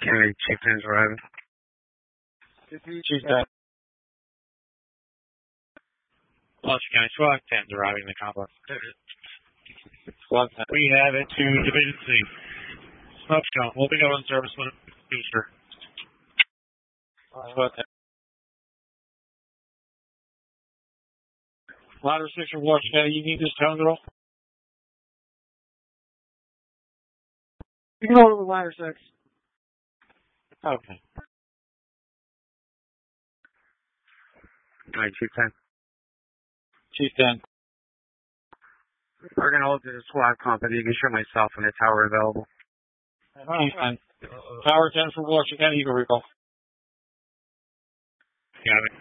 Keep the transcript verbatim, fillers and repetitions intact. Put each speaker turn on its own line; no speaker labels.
Kennedy, Chief ten's arriving.
Chief ten.
Washington County SWAT ten's arriving in the complex.
SWAT ten.
We have it to Division C. Smoke's gone. We'll be going service when booster.
SWAT ten.
Ladder six from Washington County, you need this tone girl?
You can hold it with ladder six.
Okay.
All right, Chief ten.
Chief ten.
We're going to hold to the SWAT comp, but you can show myself and the tower available.
Fine. Tower ten from Washington County, Eagle recall.
Got it.